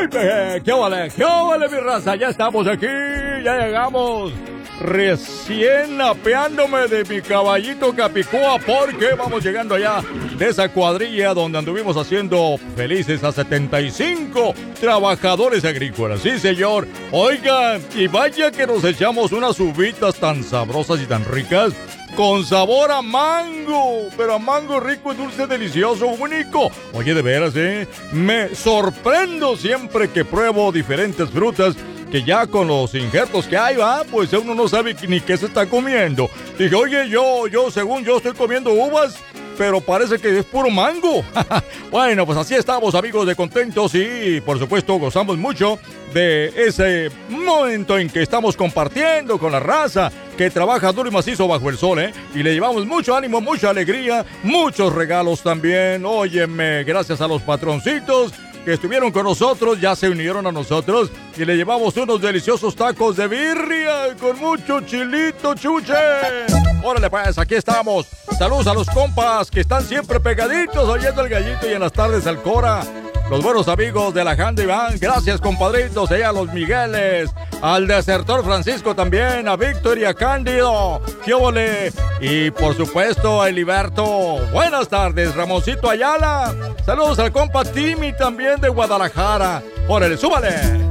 ¿Qué vale, mi raza? Ya estamos aquí, ya llegamos. Recién apeándome de mi caballito Capicúa, porque vamos llegando allá de esa cuadrilla donde anduvimos haciendo felices a 75 trabajadores agrícolas. Sí, señor. Oigan, y vaya que nos echamos unas uvitas tan sabrosas y tan ricas, con sabor a mango, pero a mango rico y dulce, delicioso, único. Oye, de veras, me sorprendo siempre que pruebo diferentes frutas, que ya con los injertos que hay, pues uno no sabe ni qué se está comiendo. Dije, oye, según yo estoy comiendo uvas, pero parece que es puro mango. Bueno, pues así estamos, amigos de Contentos, y por supuesto gozamos mucho de ese momento en que estamos compartiendo con la raza que trabaja duro y macizo bajo el sol, y le llevamos mucho ánimo, mucha alegría, muchos regalos también. Óyeme, gracias a los patroncitos que estuvieron con nosotros, ya se unieron a nosotros, y le llevamos unos deliciosos tacos de birria con mucho chilito, chuche. Órale pues, aquí estamos. Saludos a los compas que están siempre pegaditos oyendo el gallito, y en las tardes al Cora. Los buenos amigos de la Handy Band, gracias compadritos, a los Migueles, al Desertor Francisco también, a Víctor y a Cándido, ¡qué ole! Y por supuesto a Heliberto, buenas tardes, Ramoncito Ayala, saludos al compa Timmy también de Guadalajara, órale, súbale.